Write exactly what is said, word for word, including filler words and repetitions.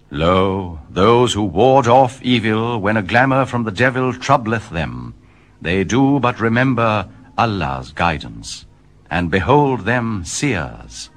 Lo, those who ward off evil when a glamour from the devil troubleth them, they do but remember Allah's guidance, and behold them seers.